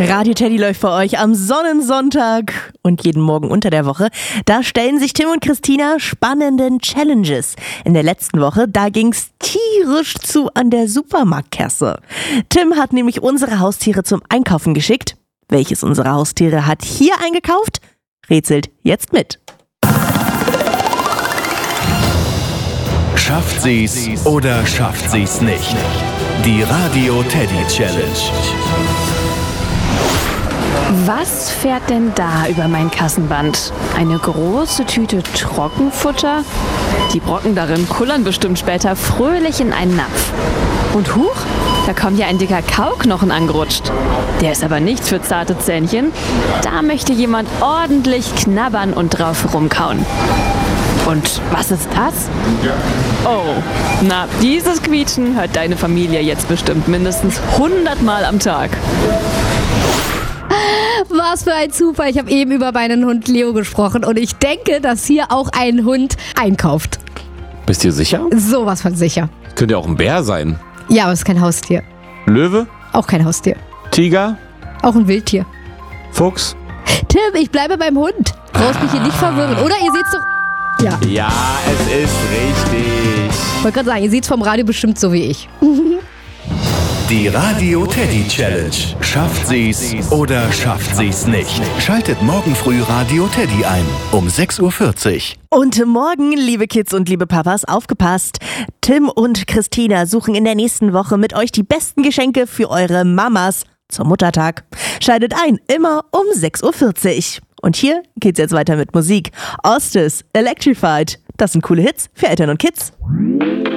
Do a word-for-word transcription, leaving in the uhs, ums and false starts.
Radio Teddy läuft für euch am Sonnensonntag und jeden Morgen unter der Woche. Da stellen sich Tim und Christina spannenden Challenges. In der letzten Woche, da ging's tierisch zu an der Supermarktkasse. Tim hat nämlich unsere Haustiere zum Einkaufen geschickt. Welches unserer Haustiere hat hier eingekauft? Rätselt jetzt mit. Schafft sie's oder schafft sie's nicht? Die Radio Teddy Challenge. Was fährt denn da über mein Kassenband? Eine große Tüte Trockenfutter? Die Brocken darin kullern bestimmt später fröhlich in einen Napf. Und huch, da kommt ja ein dicker Kauknochen angerutscht. Der ist aber nichts für zarte Zähnchen. Da möchte jemand ordentlich knabbern und drauf rumkauen. Und was ist das? Oh, na, dieses Quietschen hört deine Familie jetzt bestimmt mindestens hundert Mal am Tag. Was für ein Zufall. Ich habe eben über meinen Hund Leo gesprochen und ich denke, dass hier auch ein Hund einkauft. Bist du sicher? Sowas von sicher. Könnte ja auch ein Bär sein. Ja, aber es ist kein Haustier. Löwe? Auch kein Haustier. Tiger? Auch ein Wildtier. Fuchs? Tim, ich bleibe beim Hund. Brauchst mich hier nicht verwirren. Oder ihr seht's doch... Ja. Ja, es ist richtig. Ich wollte gerade sagen, ihr seht's vom Radio bestimmt so wie ich. Die Radio Teddy Challenge. Schafft sie's oder schafft sie's nicht? Schaltet morgen früh Radio Teddy ein um sechs Uhr vierzig. Und morgen, liebe Kids und liebe Papas, aufgepasst. Tim und Christina suchen in der nächsten Woche mit euch die besten Geschenke für eure Mamas zum Muttertag. Schaltet ein, immer um sechs Uhr vierzig. Und hier geht's jetzt weiter mit Musik. Ostis, Electrified. Das sind coole Hits für Eltern und Kids.